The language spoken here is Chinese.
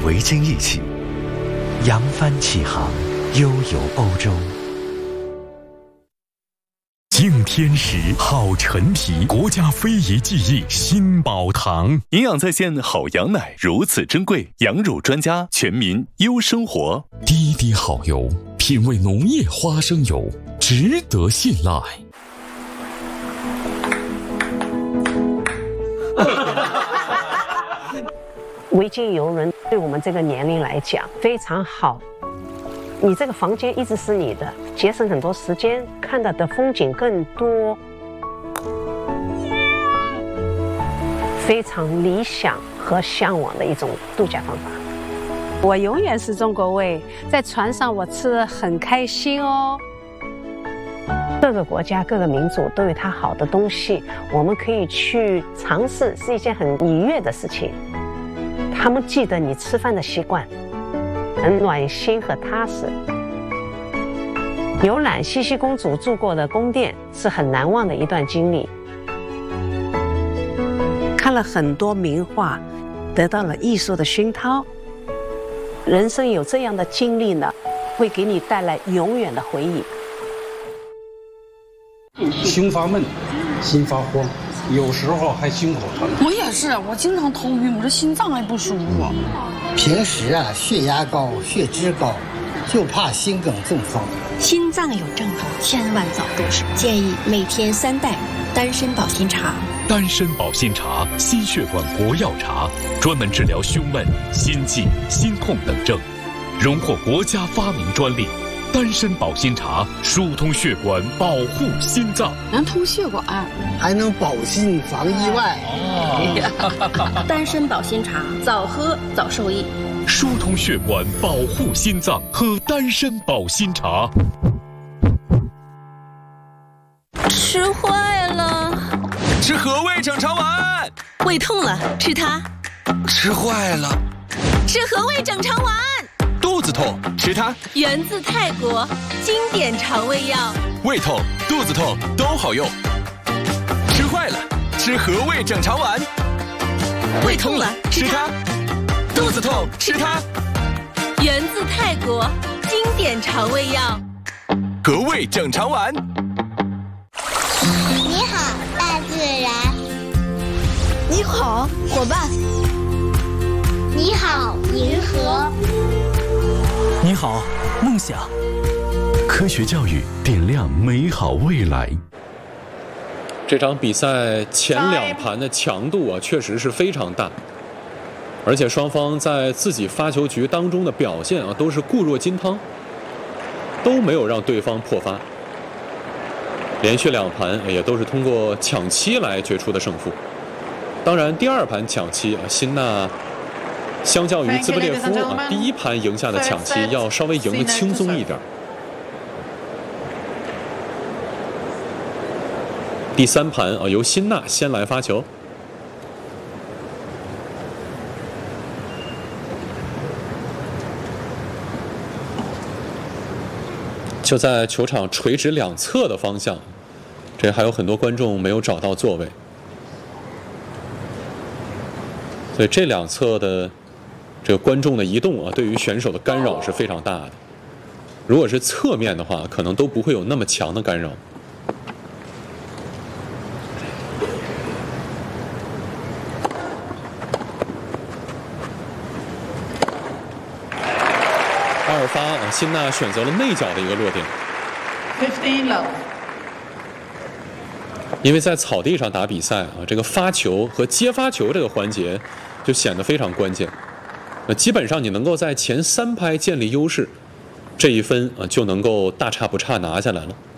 维京一起扬帆起航，悠游欧洲。敬天时，好陈皮，国家非遗技艺新宝堂， 营养在线好羊奶如此珍贵，羊乳专家，全民优生活。 滴滴好油，品味农业花生油，值得信赖。 维京游轮对我们这个年龄来讲非常好，你这个房间一直是你的，节省很多时间，看到的风景更多，非常理想和向往的一种度假方法。 我永远是中国胃，在船上我吃得很开心哦。 各个国家、各个民族都有它好的东西，我们可以去尝试，是一件很愉悦的事情。他们记得你吃饭的习惯，很暖心和踏实。游览茜茜公主住过的宫殿是很难忘的一段经历。看了很多名画，得到了艺术的熏陶。人生有这样的经历呢，会给你带来永远的回忆。 胸发闷，心发慌，有时候还心口疼。 我也是，我经常头晕，我这心脏还不舒服。 平时血压高、血脂高，就怕心梗中风。 心脏有症状，千万早入手。建议每天3袋丹参保心茶。 丹参保心茶，心血管活药茶，专门治疗胸闷、心悸、心痛等症，荣获国家发明专利。丹参保心茶疏通血管，保护心脏， 能通血管， 还能保心防意外。 丹参保心茶，早喝早受益。 疏通血管，保护心脏，喝丹参保心茶。 吃坏了， 吃和味整肠丸。 胃痛了，吃它。 吃坏了， 吃和味整肠丸。 肚子痛，吃它。 源自泰国，经典肠胃药。 胃痛、肚子痛都好用。吃坏了，吃和味整肠丸。 胃痛了，吃它。 肚子痛，吃它。 源自泰国，经典肠胃药。 和味整肠丸。 你好，大自然。 你好，伙伴。 你好，银河。 你好，梦想。科学教育点亮美好未来。 这场比赛前2盘的强度确实是非常大，而且双方在自己发球局当中的表现都是固若金汤，都没有让对方破发。连续2盘也都是通过抢七来决出的胜负。当然，第2盘抢七辛纳相较于兹布列夫第1盘赢下的抢七要稍微赢得轻松一点。第3盘由辛纳先来发球，就在球场垂直两侧的方向，这还有很多观众没有找到座位，所以这2侧的这个观众的移动对于选手的干扰是非常大的。如果是侧面的话，可能都不会有那么强的干扰。2发辛纳选择了内角的一个落点。 15 love。 因为在草地上打比赛这个发球和接发球这个环节就显得非常关键。基本上你能够在前3拍建立优势，这1分就能够大差不差拿下来了。